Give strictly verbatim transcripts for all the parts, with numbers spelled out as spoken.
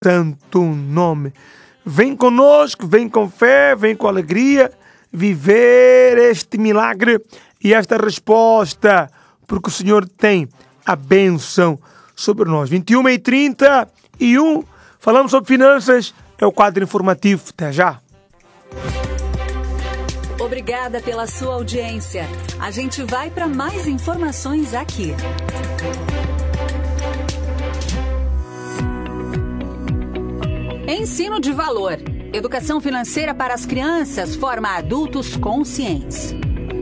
santo nome. Vem conosco, vem com fé, vem com alegria, viver este milagre e esta resposta, porque o Senhor tem a bênção sobre nós. vinte e uma e trinta e um, falamos sobre finanças, é o quadro informativo. Até já. Obrigada pela sua audiência. A gente vai para mais informações aqui. Ensino de valor. Educação financeira para as crianças forma adultos conscientes.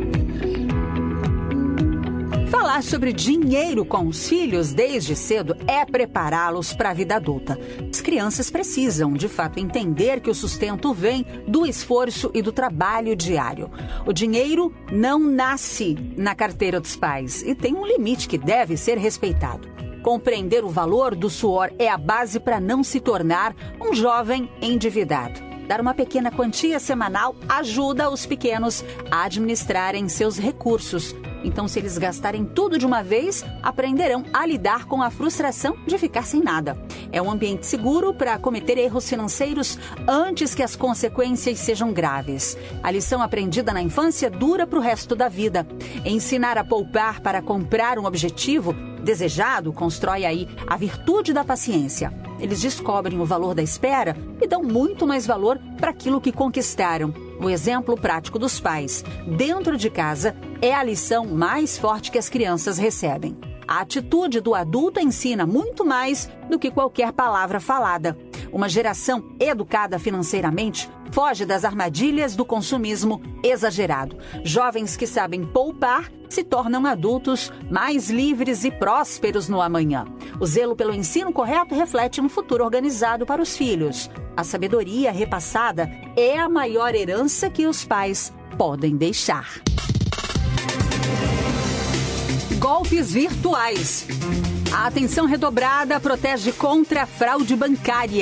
Falar sobre dinheiro com os filhos desde cedo é prepará-los para a vida adulta. As crianças precisam, de fato, entender que o sustento vem do esforço e do trabalho diário. O dinheiro não nasce na carteira dos pais e tem um limite que deve ser respeitado. Compreender o valor do suor é a base para não se tornar um jovem endividado. Dar uma pequena quantia semanal ajuda os pequenos a administrarem seus recursos. Então, se eles gastarem tudo de uma vez, aprenderão a lidar com a frustração de ficar sem nada. É um ambiente seguro para cometer erros financeiros antes que as consequências sejam graves. A lição aprendida na infância dura para o resto da vida. Ensinar a poupar para comprar um objetivo desejado constrói aí a virtude da paciência. Eles descobrem o valor da espera e dão muito mais valor para aquilo que conquistaram. O exemplo prático dos pais dentro de casa é a lição mais forte que as crianças recebem. A atitude do adulto ensina muito mais do que qualquer palavra falada. Uma geração educada financeiramente foge das armadilhas do consumismo exagerado. Jovens que sabem poupar se tornam adultos mais livres e prósperos no amanhã. O zelo pelo ensino correto reflete um futuro organizado para os filhos. A sabedoria repassada é a maior herança que os pais podem deixar. Golpes virtuais. A atenção redobrada protege contra a fraude bancária.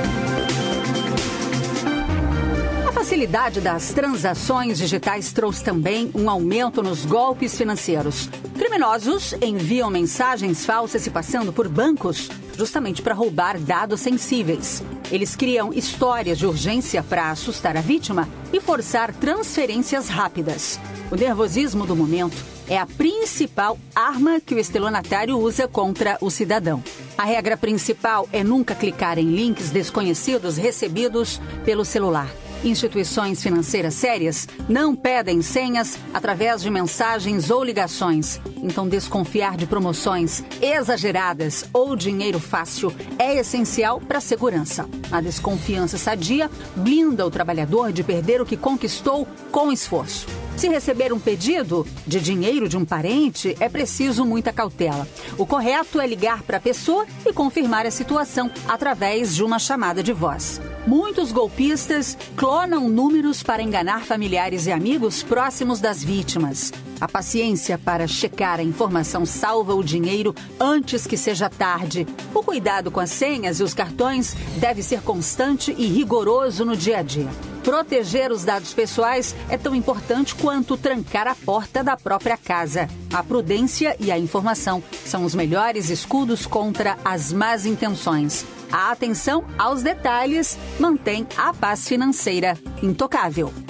A facilidade das transações digitais trouxe também um aumento nos golpes financeiros. Criminosos enviam mensagens falsas se passando por bancos, justamente para roubar dados sensíveis. Eles criam histórias de urgência para assustar a vítima e forçar transferências rápidas. O nervosismo do momento é a principal arma que o estelionatário usa contra o cidadão. A regra principal é nunca clicar em links desconhecidos recebidos pelo celular. Instituições financeiras sérias não pedem senhas através de mensagens ou ligações. Então, desconfiar de promoções exageradas ou dinheiro fácil é essencial para a segurança. A desconfiança sadia blinda o trabalhador de perder o que conquistou com esforço. Se receber um pedido de dinheiro de um parente, é preciso muita cautela. O correto é ligar para a pessoa e confirmar a situação através de uma chamada de voz. Muitos golpistas clonam números para enganar familiares e amigos próximos das vítimas. A paciência para checar a informação salva o dinheiro antes que seja tarde. O cuidado com as senhas e os cartões deve ser constante e rigoroso no dia a dia. Proteger os dados pessoais é tão importante quanto trancar a porta da própria casa. A prudência e a informação são os melhores escudos contra as más intenções. A atenção aos detalhes mantém a paz financeira intocável.